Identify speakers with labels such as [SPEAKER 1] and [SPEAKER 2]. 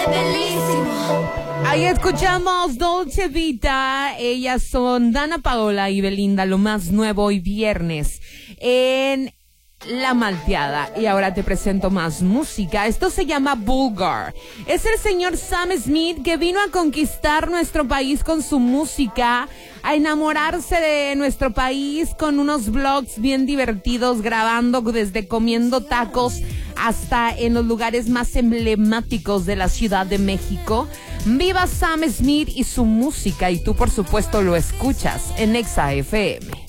[SPEAKER 1] Ahí escuchamos Dolce Vita. Ellas son Dana Paola y Belinda, lo más nuevo hoy viernes en La Malteada. Y ahora te presento más música. Esto se llama Vulgar. Es el señor Sam Smith que vino a conquistar nuestro país con su música, a enamorarse de nuestro país con unos vlogs bien divertidos, grabando desde comiendo tacos hasta en los lugares más emblemáticos de la Ciudad de México. Viva Sam Smith y su música, y tú por supuesto lo escuchas en Exa FM.